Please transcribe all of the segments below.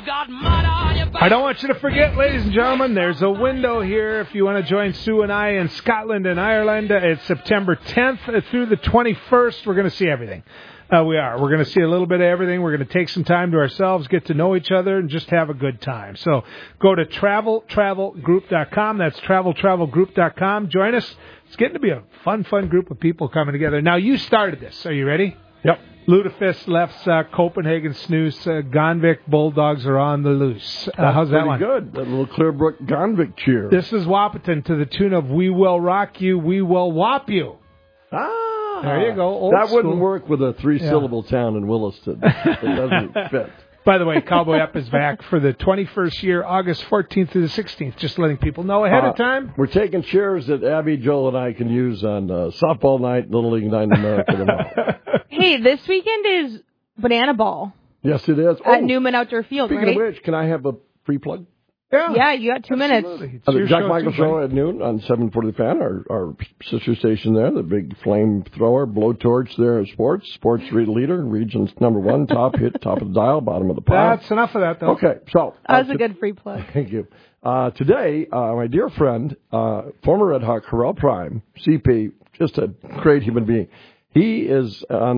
I don't want you to forget, ladies and gentlemen, there's a window here if you want to join Sue and I in Scotland and Ireland. It's September 10th through the 21st. We're going to see everything. We are. We're going to see a little bit of everything. We're going to take some time to ourselves, get to know each other, and just have a good time. So go to traveltravelgroup.com. That's traveltravelgroup.com. Join us. It's getting to be a fun group of people coming together. Now, you started this. Are you ready? Yep. Lutefisk, Lefse, Copenhagen Snooze, Gonvik Bulldogs are on the loose. How's that one? Good. That little Clearbrook Gonvik cheer. This is Wahpeton to the tune of We Will Rock You, We Will Whop You. There you go. Old that school. Wouldn't work with a three-syllable town in Williston. It doesn't fit. By the way, Cowboy Up is back for the 21st year, August 14th to the 16th. Just letting people know ahead of time. We're taking shares that Abby, Joel, and I can use on softball night, Little League night in America tomorrow. Hey, this weekend is Banana Ball. Yes, it is. At Newman Outdoor Field, speaking right? of which, can I have a free plug? Yeah, you got 2 minutes. The Jack Michael Show at noon on 740 The Fan, our sister station there, the big flamethrower, blowtorch there at Sports leader, region's number one, top hit, top of the dial, bottom of the pile. That's enough of that, though. Okay, so. That was a good free plug. Thank you. Today, my dear friend, former Red Hawk, Corral Prime, CP, just a great human being. He is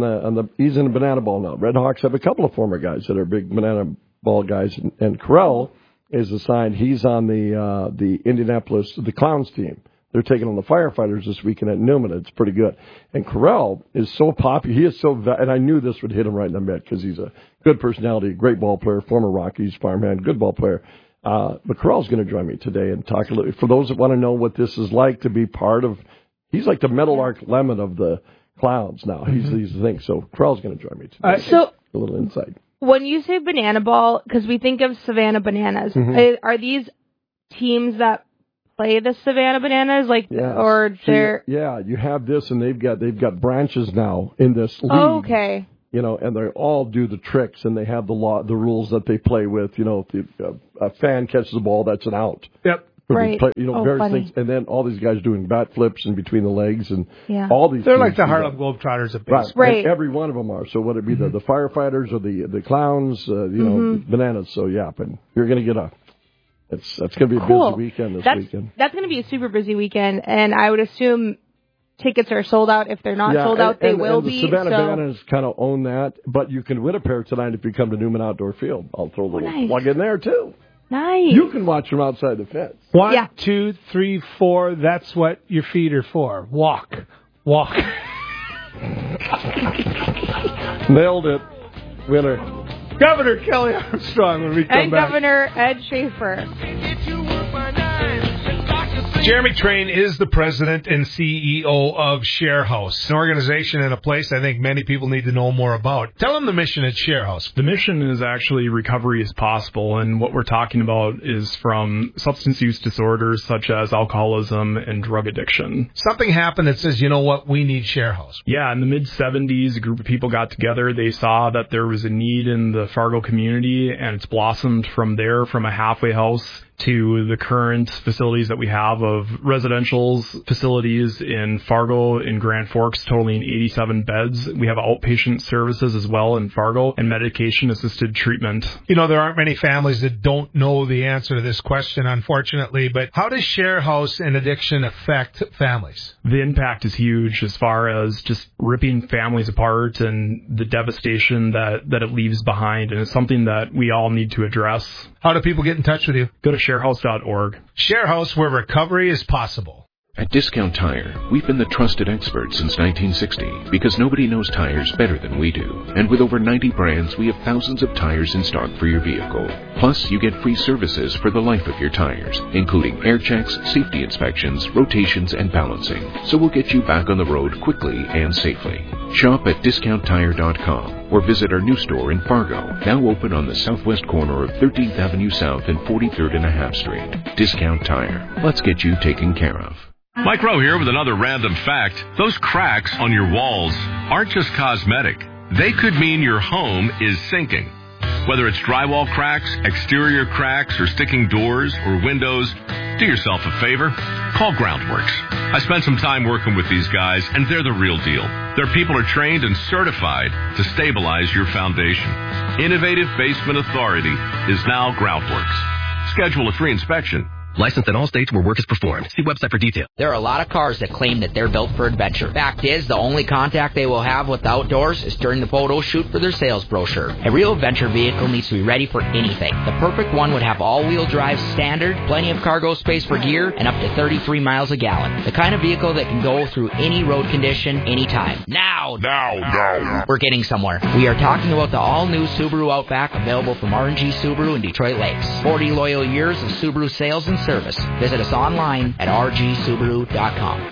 he's in a banana ball now. Red Hawks have a couple of former guys that are big banana ball guys, and Corral is assigned. He's on the Indianapolis, the Clowns team. They're taking on the Firefighters this weekend at Newman. It's pretty good. And Corral is so popular. He is so, and I knew this would hit him right in the mid because he's a good personality, great ball player, former Rockies farmhand, good ball player. But Corral's going to join me today and talk a little. For those that want to know what this is like to be part of, he's like the Meadowlark Lemon of the Clowns now. He's the thing. So Corral's going to join me today. So a little insight. When you say banana ball, because we think of Savannah Bananas, are these teams that play the Savannah Bananas, or they're? Yeah, you have this, and they've got branches now in this league. Oh, okay. You know, and they all do the tricks, and they have the rules that they play with. You know, if a fan catches the ball, that's an out. Yep. Right. Various funny. things, and then all these guys doing bat flips in between the legs, and all these. They're like the Harlem Globetrotters of baseball. Right. Every one of them are. So would it be the Firefighters or the Clowns? Bananas. So yeah, but you're going to get that's going to be a busy weekend this weekend. That's going to be a super busy weekend, and I would assume tickets are sold out. If they're not sold out, they will be. The Savannah Bananas kind of own that, but you can win a pair tonight if you come to Newman Outdoor Field. I'll throw a little plug in there too. Nice. You can watch them outside the fence. 1, 2, 3, 4. That's what your feet are for. Walk. Nailed it. Winner. Governor Kelly Armstrong when we come back. And Governor Ed Schaefer. Jeremy Train is the president and CEO of ShareHouse, an organization and a place I think many people need to know more about. Tell them the mission at ShareHouse. The mission is actually recovery is possible, and what we're talking about is from substance use disorders such as alcoholism and drug addiction. Something happened that says, you know what, we need ShareHouse. Yeah, in the mid-'70s, a group of people got together. They saw that there was a need in the Fargo community, and it's blossomed from there, from a halfway house to the current facilities that we have of residential facilities in Fargo, in Grand Forks, totaling 87 beds. We have outpatient services as well in Fargo and medication-assisted treatment. You know, there aren't many families that don't know the answer to this question, unfortunately, but how does ShareHouse and addiction affect families? The impact is huge as far as just ripping families apart and the devastation that it leaves behind, and it's something that we all need to address. How do people get in touch with you? Go to sharehouse.org. ShareHouse, where recovery is possible. At Discount Tire, we've been the trusted experts since 1960 because nobody knows tires better than we do. And with over 90 brands, we have thousands of tires in stock for your vehicle. Plus, you get free services for the life of your tires, including air checks, safety inspections, rotations, and balancing. So we'll get you back on the road quickly and safely. Shop at DiscountTire.com or visit our new store in Fargo, now open on the southwest corner of 13th Avenue South and 43rd and a half Street. Discount Tire. Let's get you taken care of. Mike Rowe here with another random fact. Those cracks on your walls aren't just cosmetic. They could mean your home is sinking. Whether it's drywall cracks, exterior cracks, or sticking doors or windows, do yourself a favor. Call Groundworks. I spent some time working with these guys, and they're the real deal. Their people are trained and certified to stabilize your foundation. Innovative Basement Authority is now Groundworks. Schedule a free inspection. Licensed in all states where work is performed. See website for details. There are a lot of cars that claim that they're built for adventure. Fact is, the only contact they will have with the outdoors is during the photo shoot for their sales brochure. A real adventure vehicle needs to be ready for anything. The perfect one would have all-wheel drive standard, plenty of cargo space for gear, and up to 33 miles a gallon. The kind of vehicle that can go through any road condition, anytime. Now! We're getting somewhere. We are talking about the all-new Subaru Outback, available from R&G Subaru in Detroit Lakes. 40 loyal years of Subaru sales and service. Visit us online at rgsubaru.com.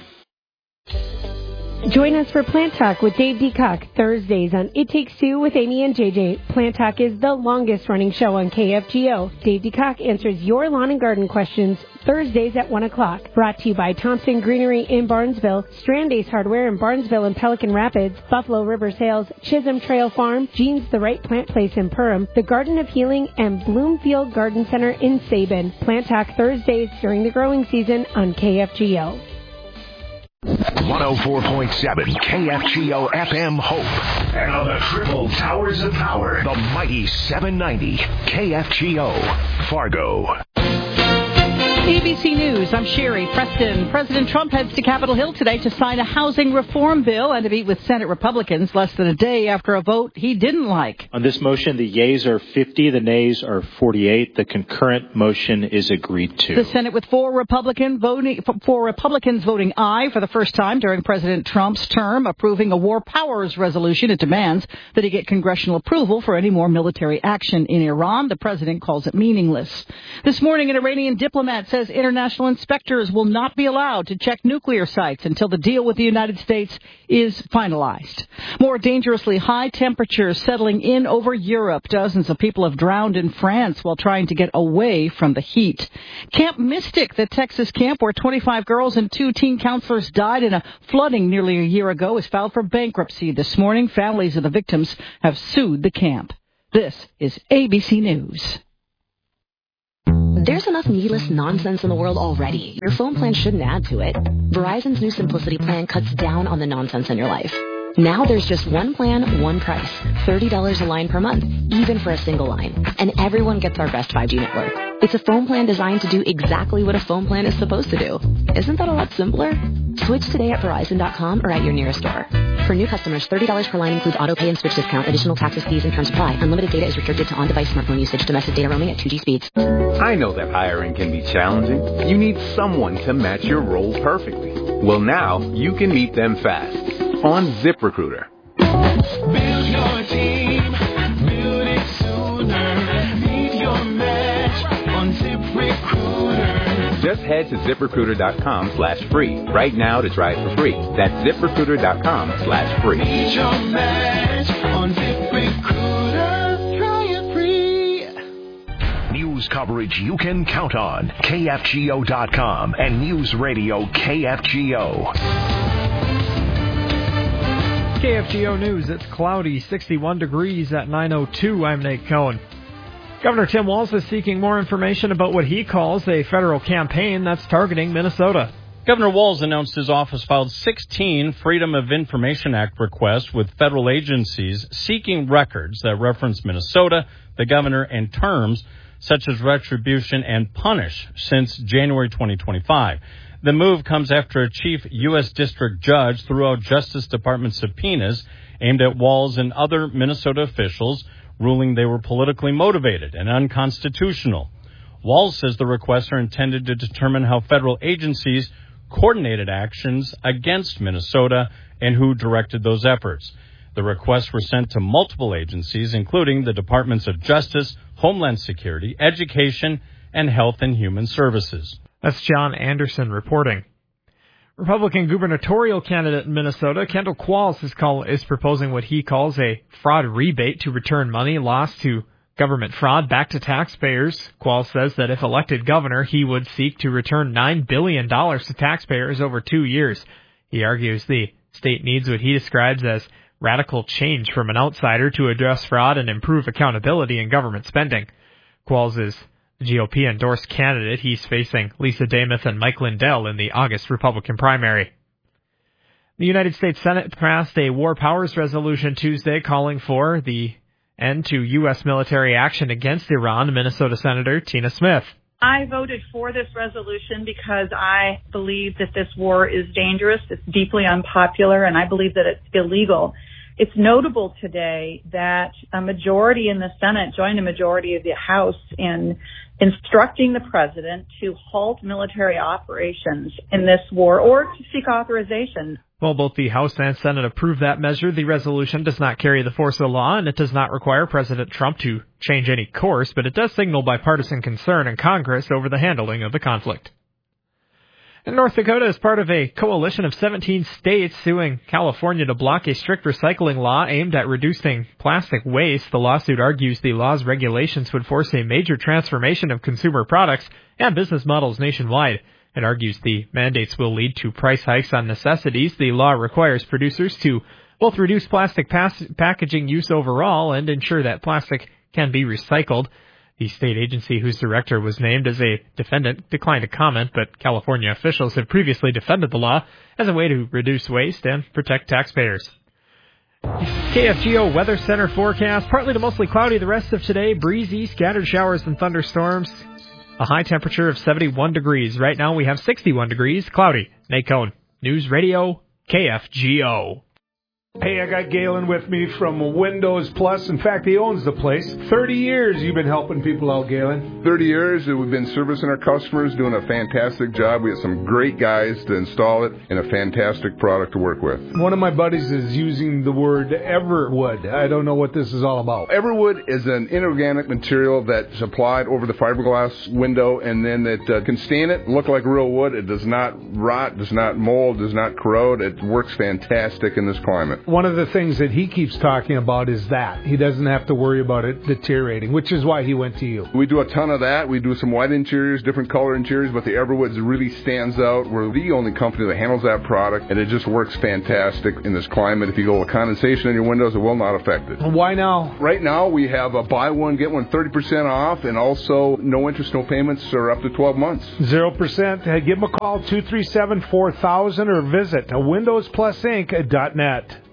Join us for Plant Talk with Dave DeCock, Thursdays on It Takes Two with Amy and JJ. Plant Talk is the longest-running show on KFGO. Dave DeCock answers your lawn and garden questions Thursdays at 1 o'clock. Brought to you by Thompson Greenery in Barnesville, Strand Ace Hardware in Barnesville and Pelican Rapids, Buffalo River Sales, Chisholm Trail Farm, Jean's The Right Plant Place in Perham, the Garden of Healing, and Bloomfield Garden Center in Sabin. Plant Talk Thursdays during the growing season on KFGO. 104.7 KFGO FM Hope. And on the triple towers of power, the mighty 790 KFGO Fargo. ABC News, I'm Sherry Preston. President Trump heads to Capitol Hill today to sign a housing reform bill and to meet with Senate Republicans less than a day after a vote he didn't like. On this motion, the yeas are 50, the nays are 48. The concurrent motion is agreed to. The Senate with four Republicans voting aye for the first time during President Trump's term, approving a war powers resolution. It demands that he get congressional approval for any more military action in Iran. The president calls it meaningless. This morning, an Iranian diplomat says international inspectors will not be allowed to check nuclear sites until the deal with the United States is finalized. More dangerously high temperatures settling in over Europe. Dozens of people have drowned in France while trying to get away from the heat. Camp Mystic, the Texas camp where 25 girls and 2 teen counselors died in a flooding nearly a year ago, is filed for bankruptcy this morning. Families of the victims have sued the camp. This is ABC News. There's enough needless nonsense in the world already. Your phone plan shouldn't add to it. Verizon's new Simplicity plan cuts down on the nonsense in your life. Now there's just one plan, one price. $30 a line per month, even for a single line. And everyone gets our best 5G network. It's a phone plan designed to do exactly what a phone plan is supposed to do. Isn't that a lot simpler? Switch today at Verizon.com or at your nearest store. For new customers, $30 per line includes auto pay and switch discount. Additional taxes, fees, and terms apply. Unlimited data is restricted to on-device smartphone usage. Domestic data roaming at 2G speeds. I know that hiring can be challenging. You need someone to match your role perfectly. Well, now you can meet them fast on ZipRecruiter. Build your team, build it sooner. Meet your match on ZipRecruiter. Just head to ZipRecruiter.com/free right now to try it for free. That's ZipRecruiter.com/free. Meet your match on ZipRecruiter. Try it free. News coverage you can count on. KFGO.com and News Radio KFGO. KFGO News, it's cloudy, 61 degrees at 9:02. I'm Nate Cohen. Governor Tim Walz is seeking more information about what he calls a federal campaign that's targeting Minnesota. Governor Walz announced his office filed 16 Freedom of Information Act requests with federal agencies seeking records that reference Minnesota, the governor, and terms such as retribution and punish since January 2025. The move comes after a chief U.S. district judge threw out Justice Department subpoenas aimed at Walz and other Minnesota officials, ruling they were politically motivated and unconstitutional. Walz says the requests are intended to determine how federal agencies coordinated actions against Minnesota and who directed those efforts. The requests were sent to multiple agencies, including the Departments of Justice, Homeland Security, Education, and Health and Human Services. That's John Anderson reporting. Republican gubernatorial candidate in Minnesota, Kendall Qualls, is proposing what he calls a fraud rebate to return money lost to government fraud back to taxpayers. Qualls says that if elected governor, he would seek to return $9 billion to taxpayers over 2 years. He argues the state needs what he describes as radical change from an outsider to address fraud and improve accountability in government spending. Qualls is the GOP-endorsed candidate. He's facing Lisa Damuth and Mike Lindell in the August Republican primary. The United States Senate passed a war powers resolution Tuesday calling for the end to U.S. military action against Iran. Minnesota Senator Tina Smith. I voted for this resolution because I believe that this war is dangerous, it's deeply unpopular, and I believe that it's illegal. It's notable today that a majority in the Senate joined a majority of the House in instructing the president to halt military operations in this war or to seek authorization. Well, both the House and Senate approved that measure. The resolution does not carry the force of law, and it does not require President Trump to change any course, but it does signal bipartisan concern in Congress over the handling of the conflict. And North Dakota is part of a coalition of 17 states suing California to block a strict recycling law aimed at reducing plastic waste. The lawsuit argues the law's regulations would force a major transformation of consumer products and business models nationwide. It argues the mandates will lead to price hikes on necessities. The law requires producers to both reduce plastic packaging use overall and ensure that plastic can be recycled. The state agency whose director was named as a defendant declined to comment, but California officials have previously defended the law as a way to reduce waste and protect taxpayers. KFGO Weather Center forecast, partly to mostly cloudy the rest of today, breezy, scattered showers and thunderstorms. A high temperature of 71 degrees. Right now we have 61 degrees, cloudy. Nate Cohn, News Radio, KFGO. Hey, I got Galen with me from Windows Plus. In fact, he owns the place. 30 years you've been helping people out, Galen. 30 years that we've been servicing our customers, doing a fantastic job. We have some great guys to install it and a fantastic product to work with. One of my buddies is using the word Everwood. I don't know what this is all about. Everwood is an inorganic material that's applied over the fiberglass window, and then it can stain it, look like real wood. It does not rot, does not mold, does not corrode. It works fantastic in this climate. One of the things that he keeps talking about is that he doesn't have to worry about it deteriorating, which is why he went to you. We do a ton of that. We do some white interiors, different color interiors, but the Everwood really stands out. We're the only company that handles that product, and it just works fantastic in this climate. If you go with condensation in your windows, it will not affect it. Why now? Right now, we have a buy one, get one 30% off, and also no interest, no payments, or up to 12 months. 0%. Give them a call, 237-4000, or visit WindowsPlusInc.net.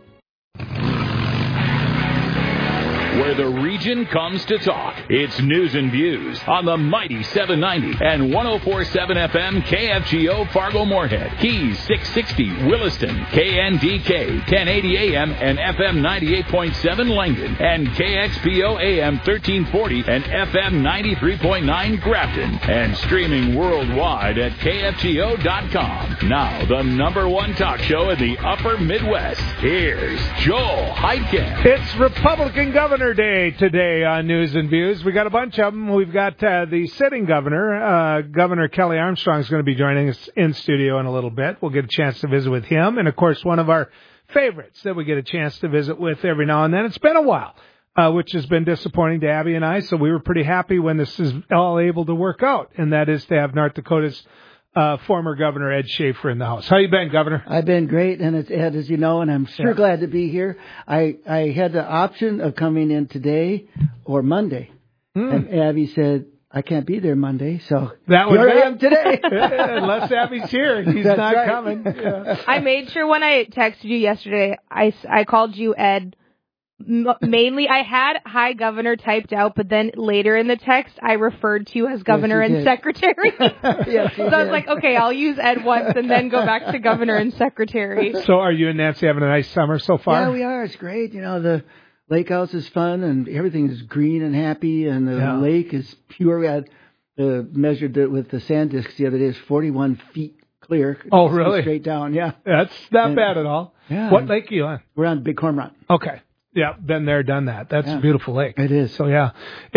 Where the region comes to talk, it's News and Views on the mighty 790 and 104.7 FM KFGO Fargo-Moorhead, Keys 660 Williston, KNDK 1080 AM and FM 98.7 Langdon, and KXPO AM 1340 and FM 93.9 Grafton, and streaming worldwide at KFGO.com. Now, the number one talk show in the upper Midwest. Here's Joel Heitkamp. It's Republican Governor Day today on News and Views. We got a bunch of them. We've got the sitting governor, Governor Kelly Armstrong, is going to be joining us in studio in a little bit. We'll get a chance to visit with him, and of course one of our favorites that we get a chance to visit with every now and then. It's been a while, which has been disappointing to Abby and I, so we were pretty happy when this is all able to work out, and that is to have North Dakota's former Governor Ed Schaefer in the house. How you been, Governor? I've been great, and it's Ed, as you know, and I'm sure glad to be here. I had the option of coming in today or Monday, and Abby said, I can't be there Monday, so that here I am today. Unless Abby's here, he's That's not right. coming. Yeah. I made sure when I texted you yesterday, I called you Ed. Mainly, I had "Hi, Governor" typed out, but then later in the text, I referred to you as Governor and Secretary. Yes, so I was like, okay, I'll use Ed once and then go back to Governor and Secretary. So are you and Nancy having a nice summer so far? Yeah, we are. It's great. You know, the lake house is fun, and everything is green and happy, and the lake is pure. We had measured it with the sand discs the other day. It's 41 feet clear. Oh, really? Straight down, yeah. That's not bad at all. Yeah. What lake are you on? We're on Big Cormorant. Okay. Yeah, been there, done that. That's a beautiful lake. It is. So, yeah.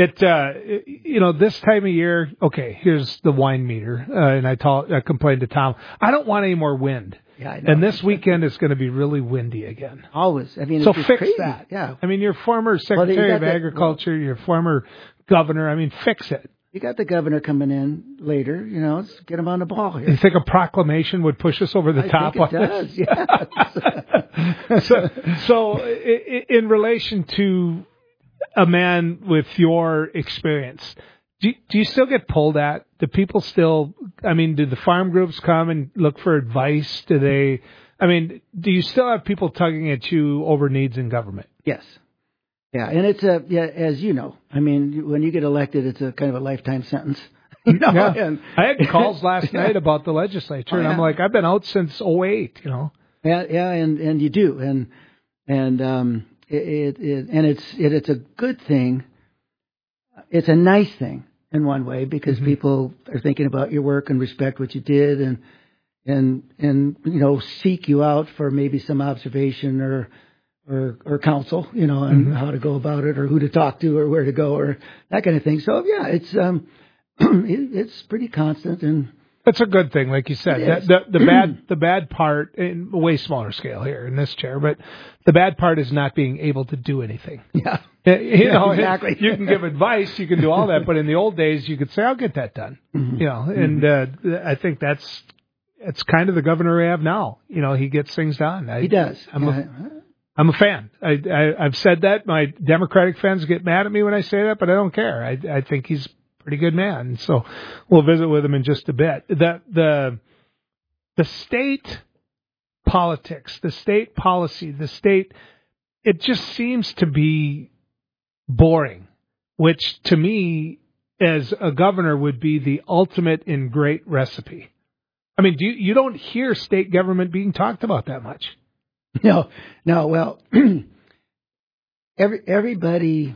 This time of year, okay, here's the wine meter. And I complained to Tom, I don't want any more wind. Yeah, I know. And this weekend it's going to be really windy again. Always. I mean, so it's fix crazy. that. Yeah. I mean, your former Secretary of Agriculture, your former governor, I mean, fix it. You got the governor coming in later, let's get him on the ball here. You think a proclamation would push us over the top I think it does, yes. So in relation to a man with your experience, do you still get pulled at? Do people still, do the farm groups come and look for advice? Do you still have people tugging at you over needs in government? Yes. Yeah, and it's as you know, when you get elected, it's a kind of a lifetime sentence. Yeah. And I had calls last night about the legislature, and I'm like, I've been out since 2008, Yeah, and you do, and it's a good thing. It's a nice thing in one way because people are thinking about your work and respect what you did, and seek you out for maybe some observation or counsel, on how to go about it or who to talk to or where to go or that kind of thing. So yeah, it's it's pretty constant, and that's a good thing, like you said. The bad part, in a way smaller scale here in this chair, but the bad part is not being able to do anything. Yeah, exactly. You can give advice, you can do all that, but in the old days, you could say, "I'll get that done." And I think that's kind of the governor we have now. He gets things done. He does. I'm a fan. I've said that. My Democratic fans get mad at me when I say that, but I don't care. I think he's pretty good man. So we'll visit with him in just a bit. The state politics, the state policy, it just seems to be boring, which to me as a governor would be the ultimate in great recipe. You don't hear state government being talked about that much. No. Well, everybody,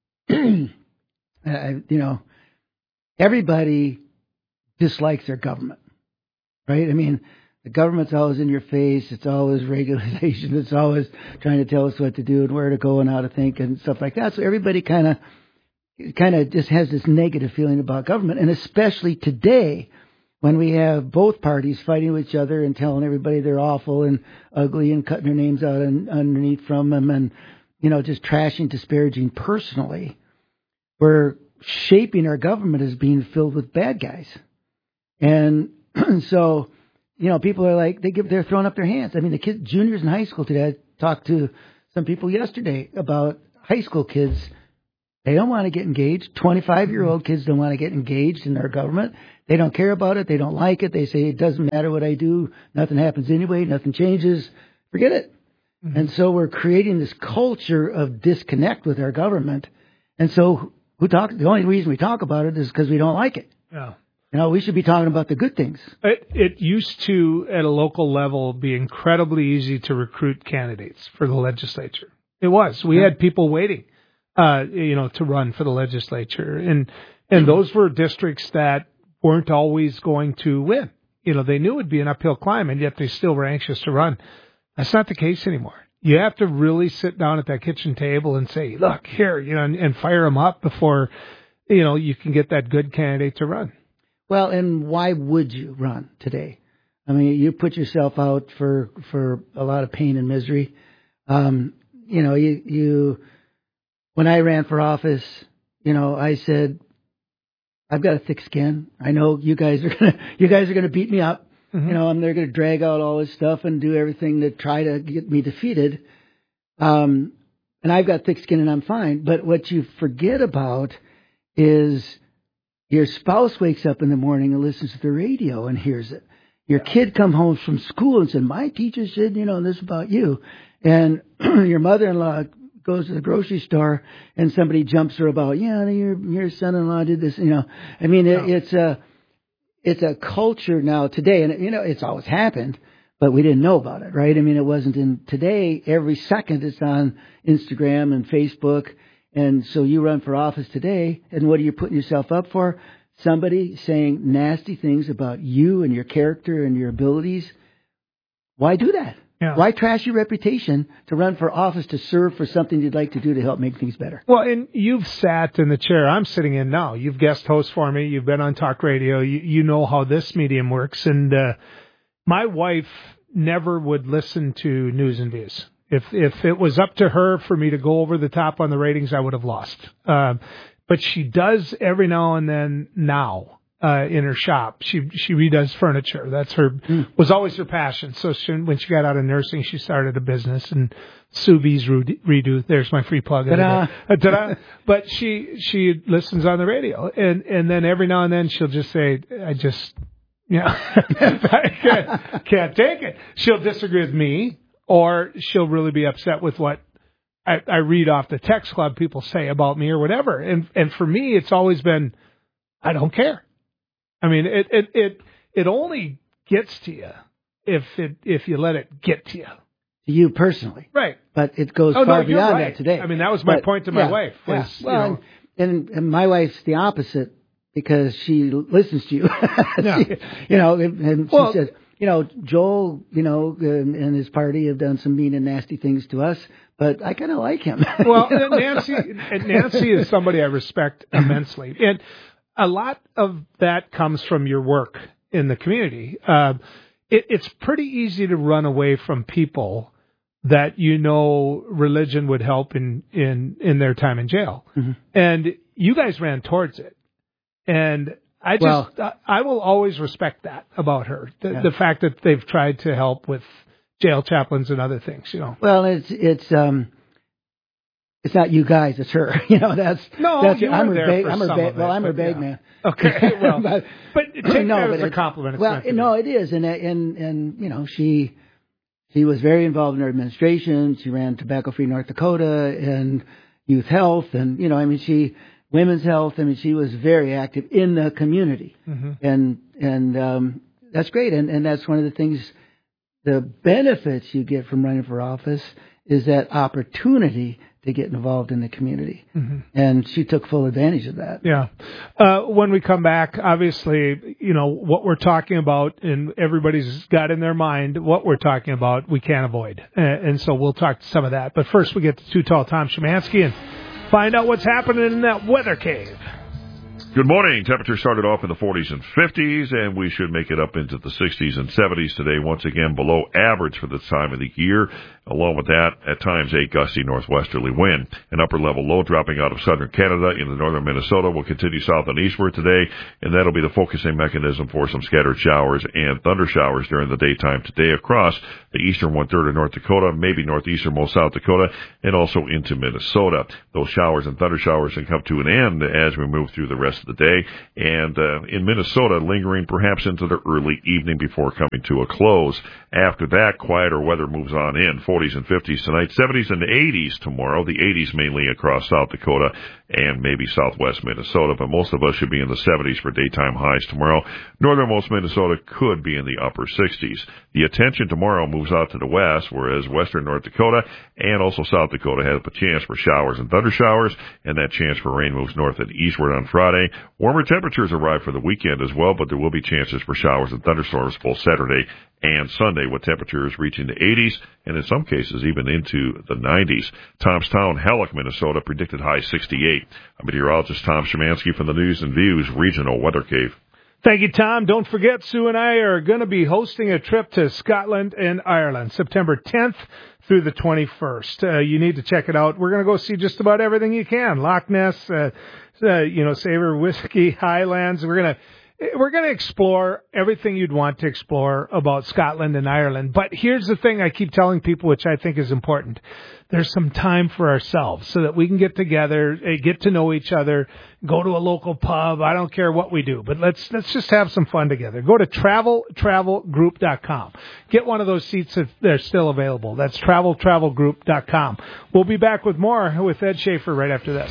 everybody dislikes their government, right? The government's always in your face. It's always regulation. It's always trying to tell us what to do and where to go and how to think and stuff like that. So everybody kind of just has this negative feeling about government, and especially today, when we have both parties fighting with each other and telling everybody they're awful and ugly and cutting their names out underneath from them and, just trashing, disparaging personally, we're shaping our government as being filled with bad guys. And so, people are like, they're throwing up their hands. The kids, juniors in high school today, I talked to some people yesterday about high school kids. They don't want to get engaged. 25-year-old kids don't want to get engaged in our government. They don't care about it. They don't like it. They say, it doesn't matter what I do. Nothing happens anyway. Nothing changes. Forget it. And so we're creating this culture of disconnect with our government. And so the only reason we talk about it is because we don't like it. Yeah. We should be talking about the good things. It used to, at a local level, be incredibly easy to recruit candidates for the legislature. It was. We had people waiting, to run for the legislature. And those were districts that weren't always going to win. They knew it would be an uphill climb, and yet they still were anxious to run. That's not the case anymore. You have to really sit down at that kitchen table and say, look, here, and fire them up before, you can get that good candidate to run. Well, and why would you run today? You put yourself out for a lot of pain and misery. You when I ran for office, I said, I've got a thick skin. I know you guys are gonna beat me up. Mm-hmm. They're gonna drag out all this stuff and do everything to try to get me defeated. And I've got thick skin and I'm fine. But what you forget about is your spouse wakes up in the morning and listens to the radio and hears it. Your kid come home from school and said, my teacher said, this about you. And your mother-in-law goes to the grocery store and somebody jumps her about, your son-in-law did this, It's a culture now today, and it's always happened, but we didn't know about it, right? It wasn't in today. Every second it's on Instagram and Facebook, and so you run for office today, and what are you putting yourself up for? Somebody saying nasty things about you and your character and your abilities. Why do that? Yeah. Why trash your reputation to run for office to serve for something you'd like to do to help make things better? Well, and you've sat in the chair I'm sitting in now. You've guest host for me. You've been on talk radio. You know how this medium works. And my wife never would listen to News and Views. If it was up to her for me to go over the top on the ratings, I would have lost. But she does every now and then now. in her shop. She redoes furniture. That's was always her passion. So when she got out of nursing, she started a business, and Sous Vide Redo. There's my free plug. Ta-da. But she listens on the radio, and then every now and then she'll just say, I can't take it. She'll disagree with me, or she'll really be upset with what I read off the text club people say about me or whatever. And for me, it's always been, I don't care. I mean, it only gets to you if you let it get to you. To you personally. Right. But it goes far beyond that today. I mean, that was my point to my wife. Was, Well, and my wife's the opposite because she listens to you. And she says, Joel, and his party have done some mean and nasty things to us, but I kind of like him. Well, Nancy is somebody I respect immensely. And a lot of that comes from your work in the community. It's pretty easy to run away from people that religion would help in their time in jail. Mm-hmm. And you guys ran towards it. And I will always respect that about her. The fact that they've tried to help with jail chaplains and other things, Well, it's not you guys, it's her. I'm her bag man. Okay, well, but take that as a compliment. It is, and she was very involved in her administration. She ran Tobacco Free North Dakota and youth health, and women's health. I mean, she was very active in the community, and that's great. And that's one of the things, the benefits you get from running for office is that opportunity to get involved in the community. Mm-hmm. And she took full advantage of that. Yeah. When we come back, obviously, what we're talking about, and everybody's got in their mind what we're talking about, we can't avoid. And so we'll talk to some of that. But first, we get to Too Tall Tom Szymanski and find out what's happening in that weather cave. Good morning. Temperatures started off in the 40s and 50s, and we should make it up into the 60s and 70s today, once again below average for this time of the year. Along with that, at times a gusty northwesterly wind. An upper-level low dropping out of southern Canada into northern Minnesota will continue south and eastward today, and that'll be the focusing mechanism for some scattered showers and thunder showers during the daytime today across the eastern one-third of North Dakota, maybe northeasternmost South Dakota, and also into Minnesota. Those showers and thunder showers can come to an end as we move through the rest of the day, and in Minnesota, lingering perhaps into the early evening before coming to a close. After that, quieter weather moves on in. 40s and 50s tonight, 70s and 80s tomorrow. The 80s mainly across South Dakota and maybe southwest Minnesota, but most of us should be in the 70s for daytime highs tomorrow. Northernmost Minnesota could be in the upper 60s. The attention tomorrow moves out to the west, whereas western North Dakota and also South Dakota has a chance for showers and thunder showers, and that chance for rain moves north and eastward on Friday. Warmer temperatures arrive for the weekend as well, but there will be chances for showers and thunderstorms both Saturday and Sunday, with temperatures reaching the 80s and in some cases even into the 90s. Tomstown, Halleck, Minnesota predicted high 68. I'm meteorologist Tom Szymanski from the News and Views Regional Weather Cave. Thank you, Tom. Don't forget, Sue and I are going to be hosting a trip to Scotland and Ireland, September 10th through the 21st. You need to check it out. We're going to go see just about everything you can. Loch Ness, Sabre Whiskey, Highlands. We're going to explore everything you'd want to explore about Scotland and Ireland. But here's the thing I keep telling people, which I think is important. There's some time for ourselves so that we can get together, get to know each other, go to a local pub. I don't care what we do, but let's just have some fun together. Go to travelgroup.com. Get one of those seats if they're still available. That's travelgroup.com. We'll be back with more with Ed Schaefer right after this.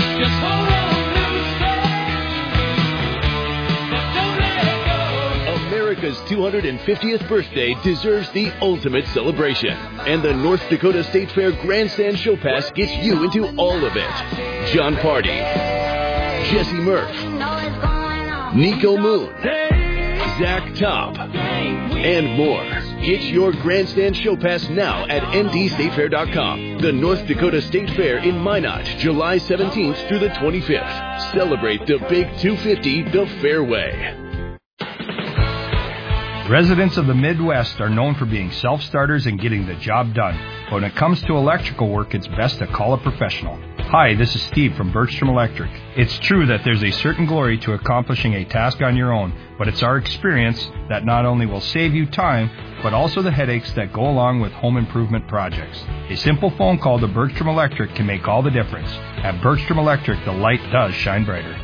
America's 250th birthday deserves the ultimate celebration, and the North Dakota State Fair Grandstand Show Pass gets you into all of it. John Party, Jesse Murph, Nico Moon, Zach Top, and more. Get your Grandstand Show Pass now at ndstatefair.com. The North Dakota State Fair in Minot, July 17th through the 25th. Celebrate the Big 250 the fair way. Residents of the Midwest are known for being self-starters and getting the job done. But when it comes to electrical work, it's best to call a professional. Hi, this is Steve from Bergstrom Electric. It's true that there's a certain glory to accomplishing a task on your own, but it's our experience that not only will save you time, but also the headaches that go along with home improvement projects. A simple phone call to Bergstrom Electric can make all the difference. At Bergstrom Electric, the light does shine brighter.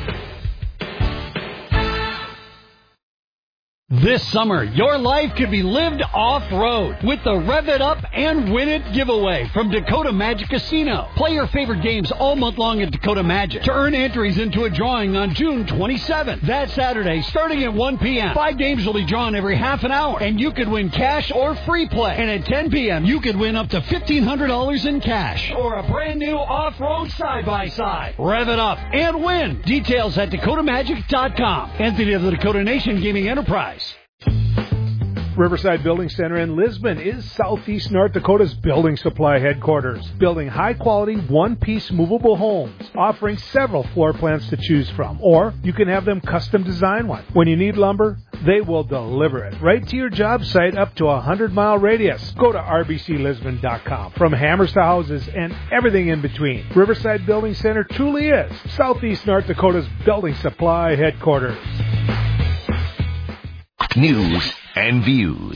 This summer, your life could be lived off-road with the Rev It Up and Win It giveaway from Dakota Magic Casino. Play your favorite games all month long at Dakota Magic to earn entries into a drawing on June 27th. That Saturday, starting at 1 p.m., 5 games will be drawn every half an hour, and you could win cash or free play. And at 10 p.m., you could win up to $1,500 in cash or a brand new off-road side-by-side. Rev it up and win. Details at DakotaMagic.com. Entity of the Dakota Nation Gaming Enterprise. Riverside Building Center in Lisbon is Southeast North Dakota's building supply headquarters, building high-quality, one-piece movable homes, offering several floor plans to choose from, or you can have them custom design one. When you need lumber, they will deliver it right to your job site up to a 100-mile radius. Go to rbclisbon.com. From hammers to houses and everything in between, Riverside Building Center truly is Southeast North Dakota's building supply headquarters. News and views.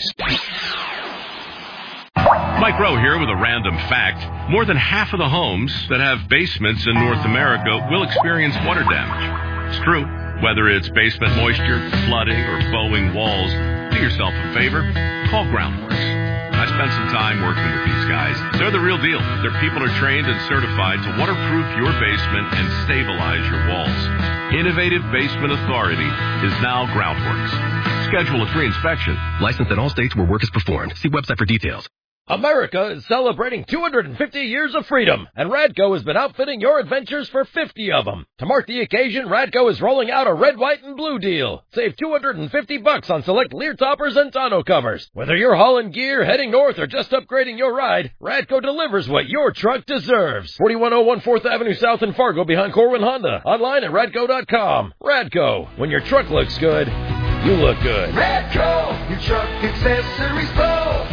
Mike Rowe here with a random fact. More than half of the homes that have basements in North America will experience water damage. It's true. Whether it's basement moisture, flooding, or bowing walls, do yourself a favor. Call Groundworks. I spent some time working with these guys. They're the real deal. Their people are trained and certified to waterproof your basement and stabilize your walls. Innovative Basement Authority is now Groundworks. Schedule a free inspection. Licensed in all states where work is performed. See website for details. America is celebrating 250 years of freedom, and Radco has been outfitting your adventures for 50 of them. To mark the occasion, Radco is rolling out a red, white, and blue deal. Save $250 on select Lear toppers and tonneau covers. Whether you're hauling gear, heading north, or just upgrading your ride, Radco delivers what your truck deserves. 4101 4th Avenue South in Fargo behind Corwin Honda. Online at radco.com. Radco, when your truck looks good, you look good. Radco, your truck accessories pro.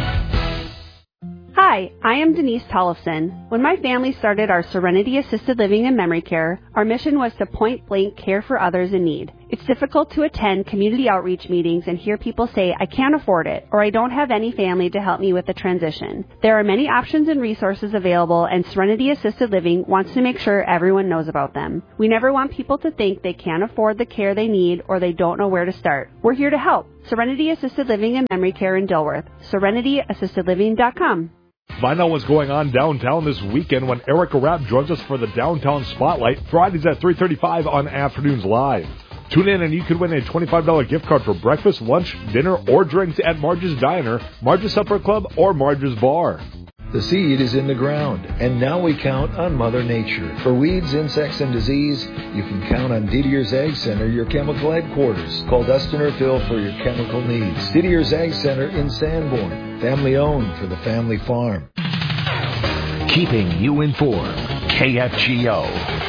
Hi, I am Denise Tollefson. When my family started our Serenity Assisted Living and Memory Care, our mission was to point blank care for others in need. It's difficult to attend community outreach meetings and hear people say, I can't afford it, or I don't have any family to help me with the transition. There are many options and resources available, and Serenity Assisted Living wants to make sure everyone knows about them. We never want people to think they can't afford the care they need or they don't know where to start. We're here to help. Serenity Assisted Living and Memory Care in Dilworth. SerenityAssistedLiving.com. Find out what's going on downtown this weekend when Erica Rapp joins us for the Downtown Spotlight, Fridays at 3:35 on Afternoons Live. Tune in and you could win a $25 gift card for breakfast, lunch, dinner, or drinks at Marge's Diner, Marge's Supper Club, or Marge's Bar. The seed is in the ground, and now we count on Mother Nature. For weeds, insects, and disease, you can count on Didier's Ag Center, your chemical headquarters. Call Dustin or Phil for your chemical needs. Didier's Ag Center in Sanborn, family owned for the family farm. Keeping you informed. KFGO.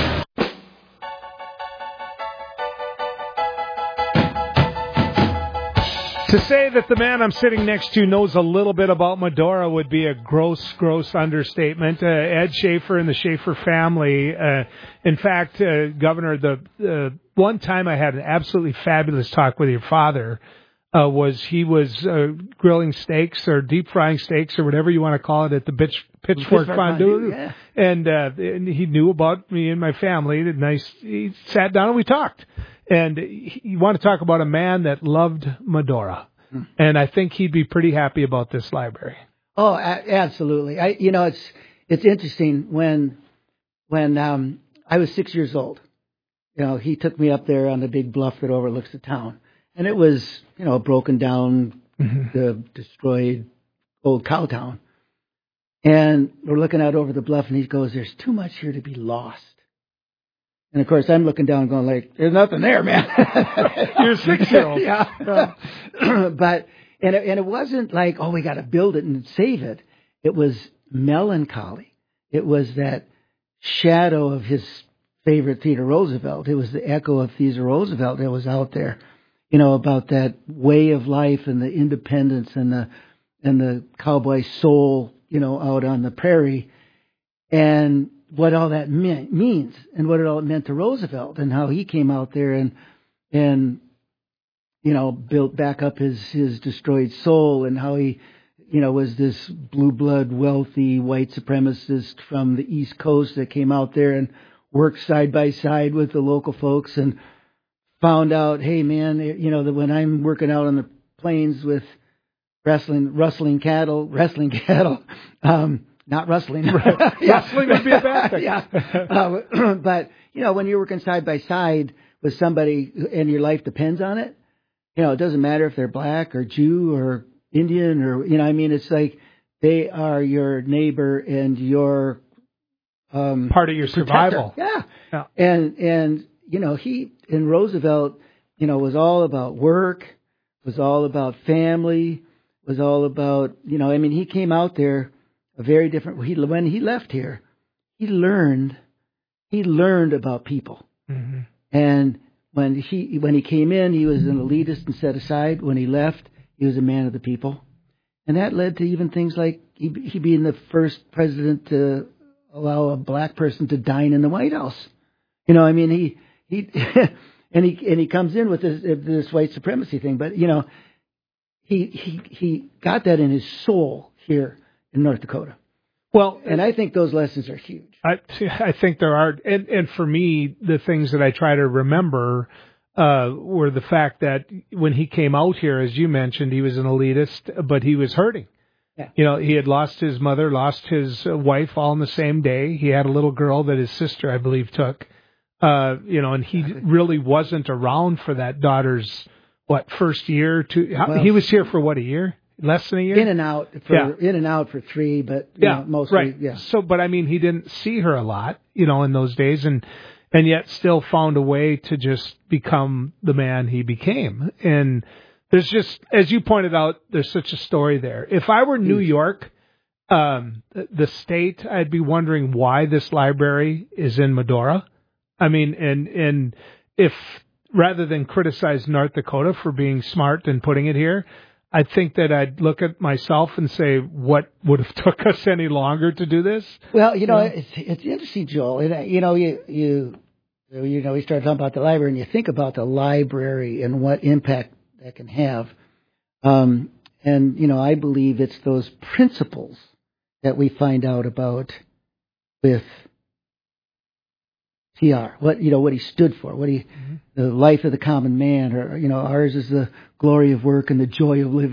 To say that the man I'm sitting next to knows a little bit about Medora would be a gross understatement. Ed Schaefer and the Schaefer family. In fact, Governor, the one time I had an absolutely fabulous talk with your father was he was grilling steaks or deep frying steaks or whatever you want to call it at the Pitchfork Fondue. Yeah. And he knew about me and my family. He sat down and we talked. And you want to talk about a man that loved Medora. And I think he'd be pretty happy about this library. Oh, absolutely. It's interesting when I was 6 years old. He took me up there on the big bluff that overlooks the town. And it was, a broken down, destroyed old cow town. And we're looking out over the bluff and he goes, there's too much here to be lost. And, of course, I'm looking down going like, there's nothing there, man. You're a 6-year-old. Yeah. But it wasn't like, oh, we got to build it and save it. It was melancholy. It was that shadow of his favorite Theodore Roosevelt. It was the echo of Theodore Roosevelt that was out there. about that way of life and the independence and the cowboy soul, out on the prairie, and what all that means, and what it all meant to Roosevelt, and how he came out there and built back up his destroyed soul, and how he, was this blue blood, wealthy white supremacist from the East Coast that came out there and worked side by side with the local folks and found out, hey man, that when I'm working out on the plains with rustling cattle, not rustling. Rustling would be a bad thing. Yeah. But, when you're working side by side with somebody and your life depends on it, it doesn't matter if they're black or Jew or Indian or, it's like they are your neighbor and your part of your survival. Yeah. And he in Roosevelt, was all about work, was all about family, was all about, he came out there a very different, when he left here, he learned about people. Mm-hmm. And when he came in, he was an elitist and set aside. When he left, he was a man of the people. And that led to even things like he being the first president to allow a black person to dine in the White House. He and he comes in with this white supremacy thing, but he got that in his soul here in North Dakota. Well, and I think those lessons are huge. I think there are, and for me, the things that I try to remember were the fact that when he came out here, as you mentioned, he was an elitist, but he was hurting. Yeah. He had lost his mother, lost his wife all on the same day. He had a little girl that his sister, I believe, took. And he really wasn't around for that daughter's, first year? He was here for a year? Less than a year? In and out for 3, but mostly, right. Yeah. So, but he didn't see her a lot, in those days, and yet still found a way to just become the man he became. And there's just, as you pointed out, there's such a story there. If I were New York, the state, I'd be wondering why this library is in Medora. And if rather than criticize North Dakota for being smart and putting it here, I think that I'd look at myself and say, what would have took us any longer to do this? Well, it's interesting, Joel. And, you we started talking about the library, and you think about the library and what impact that can have. And, I believe it's those principles that we find out about with TR, what he stood for, the life of the common man, or, ours is the glory of work and the joy of living.